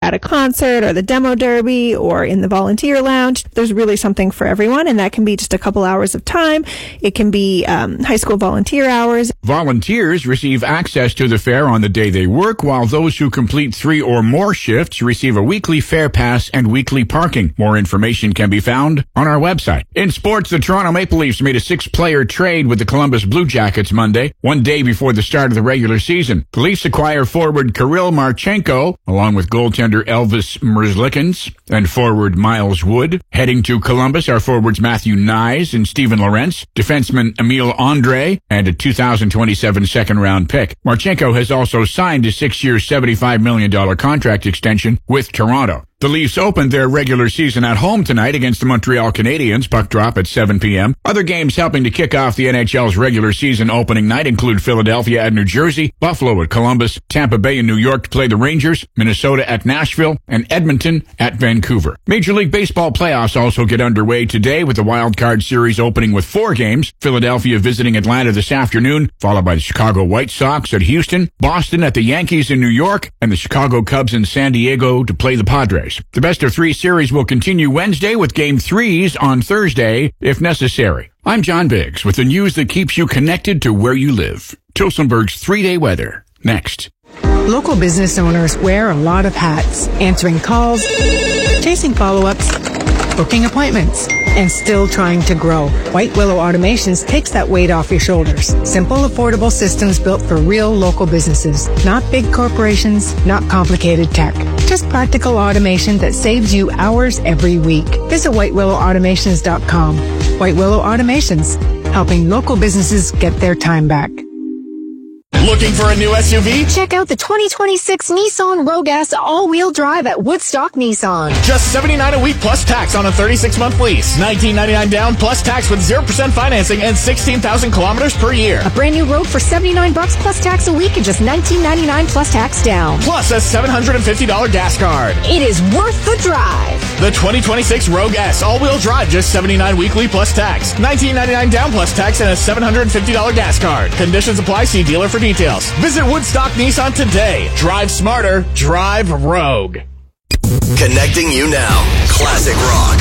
at a concert or the demo derby or in the volunteer lounge. There's really something for everyone, and that can be just a couple hours of time. It can be high school volunteer hours. Volunteers receive access to the fair on the day they work, while those who complete 3 or more shifts receive a weekly fair pass and weekly parking. More information can be found on our website. In sports, the Toronto Maple Leafs made a 6-player trade with the Columbus Blue Jackets Monday, one day before the start of the regular season. The Leafs acquire forward Kirill Marchenko, along with goaltender Elvis Merzlikins and forward Miles Wood. Heading to Columbus are forwards Matthew Nyes and Steven Lorentz, defenseman Emile Andre, and a 2027 second-round pick. Marchenko has also signed a 6-year, $75 million contract extension with Toronto. The Leafs opened their regular season at home tonight against the Montreal Canadiens. Puck drop at 7 p.m. Other games helping to kick off the NHL's regular season opening night include Philadelphia at New Jersey, Buffalo at Columbus, Tampa Bay and New York to play the Rangers, Minnesota at Nashville, and Edmonton at Vancouver. Major League Baseball playoffs also get underway today with the Wild Card Series opening with 4 games. Philadelphia visiting Atlanta this afternoon, followed by the Chicago White Sox at Houston, Boston at the Yankees in New York, and the Chicago Cubs in San Diego to play the Padres. The best-of-3 series will continue Wednesday with Game 3s on Thursday, if necessary. I'm John Biggs with the news that keeps you connected to where you live. Tillsonburg's 3-day weather. Next. Local business owners wear a lot of hats, answering calls, chasing follow-ups, booking appointments, and still trying to grow. White Willow Automations takes that weight off your shoulders. Simple, affordable systems built for real local businesses. Not big corporations, not complicated tech. Just practical automation that saves you hours every week. Visit whitewillowautomations.com. White Willow Automations, helping local businesses get their time back. Looking for a new SUV? Check out the 2026 Nissan Rogue S all-wheel drive at Woodstock Nissan. Just $79 a week plus tax on a 36-month lease. $19.99 down plus tax with 0% financing and 16,000 kilometers per year. A brand new Rogue for $79 plus tax a week and just $19.99 plus tax down. Plus a $750 gas card. It is worth the drive. The 2026 Rogue S all-wheel drive, just $79 weekly plus tax. $19.99 down plus tax and a $750 gas card. Conditions apply. See dealer for details. Visit Woodstock Nissan today. Drive smarter. Drive Rogue. Connecting you now. Classic Rock.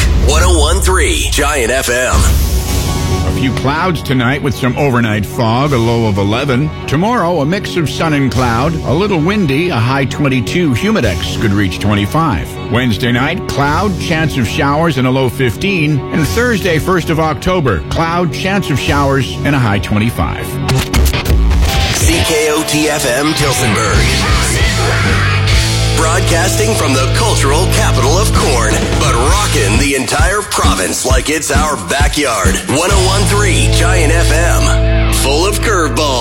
101.3 Giant FM. A few clouds tonight with some overnight fog, a low of 11. Tomorrow, a mix of sun and cloud, a little windy, a high 22. Humidex could reach 25. Wednesday night, cloud, chance of showers, and a low 15. And Thursday, 1st of October, cloud, chance of showers, and a high 25. CKOT-FM Tillsonburg. Broadcasting from the cultural capital of corn, but rocking the entire province like it's our backyard. 101.3 Giant FM. Full of curveballs.